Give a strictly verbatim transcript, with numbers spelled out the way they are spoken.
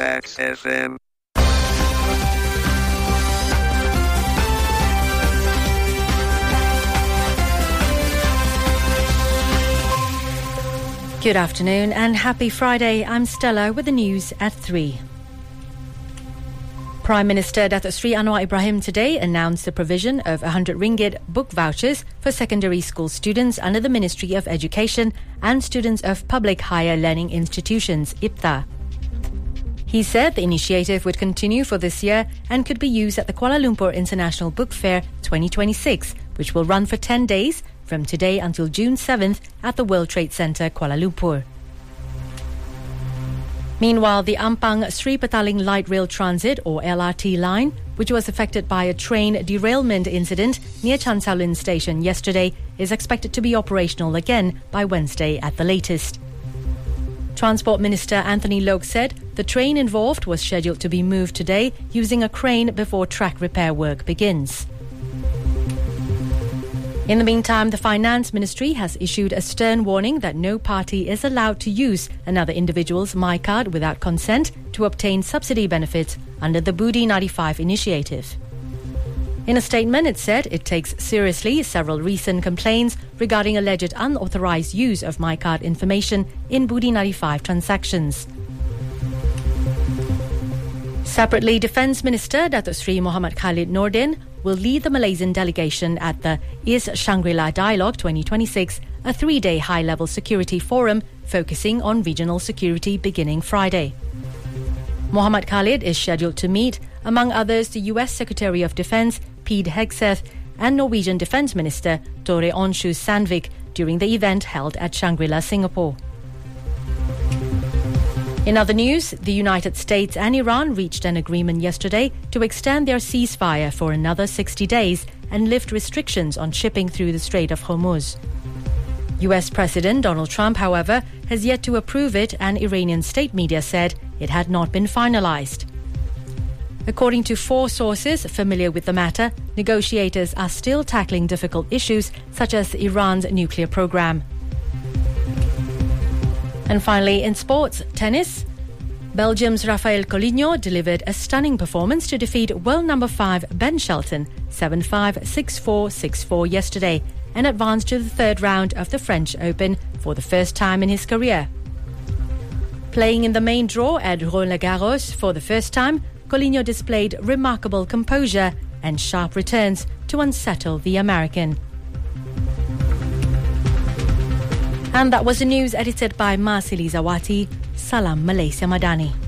Max F M. Good afternoon and happy Friday. I'm Stella with the news at three. Prime Minister Datuk Sri Anwar Ibrahim today announced the provision of one hundred ringgit book vouchers for secondary school students under the Ministry of Education and students of public higher learning institutions, I P T A. He said the initiative would continue for this year and could be used at the Kuala Lumpur International Book Fair twenty twenty-six, which will run for ten days from today until June seventh at the World Trade Center, Kuala Lumpur. Meanwhile, the Ampang Sri Petaling Light Rail Transit or L R T line, which was affected by a train derailment incident near Chansawlin station yesterday, is expected to be operational again by Wednesday at the latest. Transport Minister Anthony Loke said the train involved was scheduled to be moved today using a crane before track repair work begins. In the meantime, the Finance Ministry has issued a stern warning that no party is allowed to use another individual's MyCard without consent to obtain subsidy benefits under the Budi ninety-five initiative. In a statement, it said it takes seriously several recent complaints regarding alleged unauthorized use of MyCard information in Budi ninety-five transactions. Separately, Defence Minister Datuk Sri Mohammad Khalid Nordin will lead the Malaysian delegation at the Is Shangri-La Dialogue twenty twenty-six, a three-day high-level security forum focusing on regional security beginning Friday. Mohammad Khalid is scheduled to meet, among others, the U S Secretary of Defence, Pete Hegseth, and Norwegian Defence Minister, Tore Onshu Sandvik, during the event held at Shangri-La, Singapore. In other news, the United States and Iran reached an agreement yesterday to extend their ceasefire for another sixty days and lift restrictions on shipping through the Strait of Hormuz. U S President Donald Trump, however, has yet to approve it, and Iranian state media said it had not been finalized. According to four sources familiar with the matter, negotiators are still tackling difficult issues such as Iran's nuclear program. And finally, in sports, tennis. Belgium's Rafael Coligno delivered a stunning performance to defeat world number five Ben Shelton seven five, six four, six four yesterday and advanced to the third round of the French Open for the first time in his career. Playing in the main draw at Roland-Garros for the first time, Coligno displayed remarkable composure and sharp returns to unsettle the American. And that was the news edited by Marsili Zawati. Salam Malaysia Madani.